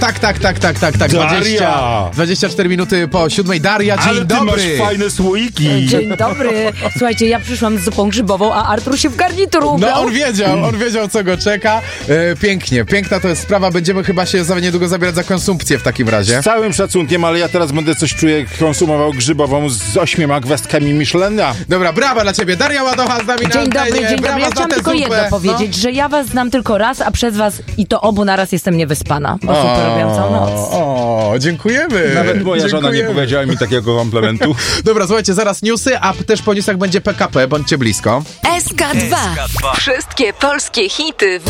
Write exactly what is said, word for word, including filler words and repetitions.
Tak, tak, tak, tak, tak, tak. Daria! dwadzieścia cztery minuty po siódmej. Daria, dzień Ale ty dobry. masz fajne słoiki. Dzień dobry. Słuchajcie, ja przyszłam z zupą grzybową, a Artur się w garnitur No ubrał. on wiedział, on wiedział co go czeka. E, pięknie, piękna to jest sprawa. Będziemy chyba się za niedługo zabierać za konsumpcję w takim razie. Z całym szacunkiem, ale ja teraz będę coś czuję, konsumował grzybową z ośmioma gwiazdkami Michelina. Dobra, brawa dla ciebie. Daria Ładocha z nami na Dzień dobry, antenie. dzień dobry. Brawa Ja za chciałam tę tylko zupę. jedno powiedzieć, że ja was znam tylko raz, a przez was i to obu naraz jestem niewyspana, bo super robiłam całą noc. O, dziękujemy. Nawet moja żona nie Dziękujemy. powiedziała mi takiego komplementu. Dobra, słuchajcie, zaraz newsy, a też po newsach będzie P K P, bądźcie blisko. S K dwa. Wszystkie polskie hity w